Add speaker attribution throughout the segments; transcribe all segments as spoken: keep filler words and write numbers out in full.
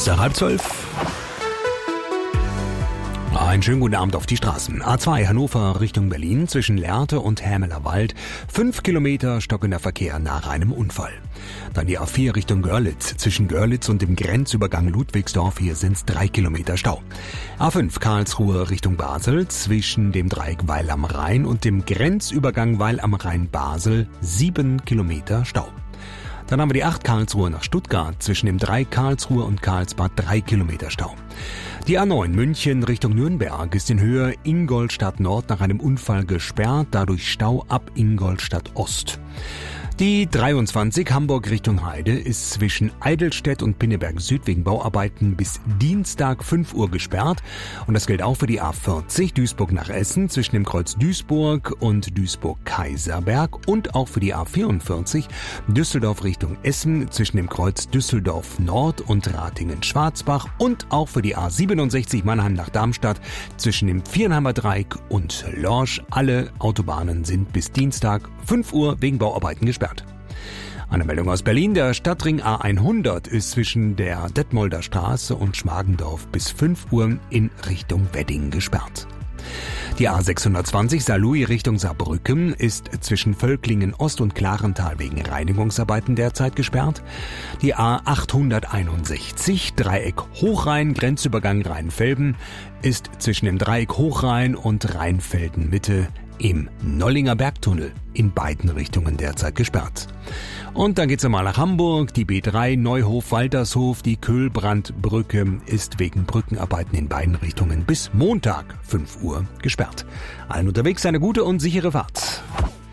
Speaker 1: Dienstag halb zwölf. Einen schönen guten Abend auf die Straßen. A zwei Hannover Richtung Berlin zwischen Lehrte und Hämelerwald. Fünf Kilometer stockender Verkehr nach einem Unfall. Dann die A vier Richtung Görlitz. Zwischen Görlitz und dem Grenzübergang Ludwigsdorf. Hier sind's drei Kilometer Stau. A fünf Karlsruhe Richtung Basel. Zwischen dem Dreieck Weil am Rhein und dem Grenzübergang Weil am Rhein Basel. Sieben Kilometer Stau. Dann haben wir die acht Karlsruhe nach Stuttgart. Zwischen dem Dreieck Karlsruhe und Karlsbad drei Kilometer Stau. Die A neun München Richtung Nürnberg ist in Höhe Ingolstadt Nord nach einem Unfall gesperrt, dadurch Stau ab Ingolstadt Ost. Die dreiundzwanzig Hamburg Richtung Heide ist zwischen Eidelstedt und Pinneberg Süd wegen Bauarbeiten bis Dienstag fünf Uhr gesperrt. Und das gilt auch für die A vierzig Duisburg nach Essen zwischen dem Kreuz Duisburg und Duisburg-Kaiserberg und auch für die A vierundvierzig Düsseldorf Richtung Essen zwischen dem Kreuz Düsseldorf Nord und Ratingen-Schwarzbach und auch für die A siebenundsechzig Mannheim nach Darmstadt zwischen dem Vierenheimer Dreieck und Lorsch. Alle Autobahnen sind bis Dienstag fünf Uhr wegen Bauarbeiten gesperrt. Eine Meldung aus Berlin. Der Stadtring A hundert ist zwischen der Detmolder Straße und Schmargendorf bis fünf Uhr in Richtung Wedding gesperrt. Die A sechshundertzwanzig Saarlouis Richtung Saarbrücken ist zwischen Völklingen Ost und Klarental wegen Reinigungsarbeiten derzeit gesperrt. Die A achthunderteinundsechzig Dreieck Hochrhein Grenzübergang Rheinfelden ist zwischen dem Dreieck Hochrhein und Rheinfelden Mitte im Nollinger Bergtunnel in beiden Richtungen derzeit gesperrt. Und dann geht's einmal nach Hamburg. Die B drei Neuhof-Waltershof, die Köhlbrandbrücke ist wegen Brückenarbeiten in beiden Richtungen bis Montag fünf Uhr gesperrt. Allen unterwegs eine gute und sichere Fahrt.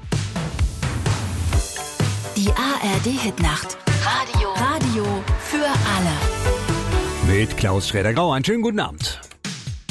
Speaker 2: Die A R D-Hitnacht. Radio. Radio für alle.
Speaker 1: Mit Klaus Schräder-Grau. Einen schönen guten Abend.